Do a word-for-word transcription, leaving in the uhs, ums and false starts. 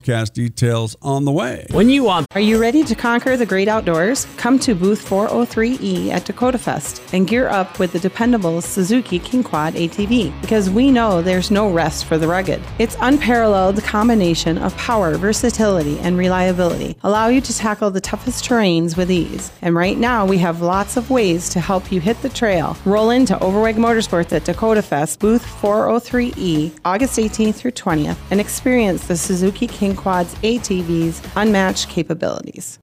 Cast details on the way. When you want. Are you ready to conquer the great outdoors? Come to booth four oh three E at Dakota Fest and gear up with the dependable Suzuki King Quad A T V, because we know there's no rest for the rugged. Its unparalleled combination of power, versatility, and reliability allow you to tackle the toughest terrains with ease. And right now we have lots of ways to help you hit the trail. Roll into Overweg Motorsports at Dakota Fest, booth four oh three E, August eighteenth through twentieth, and experience the Suzuki King Quad's A T V's unmatched capabilities.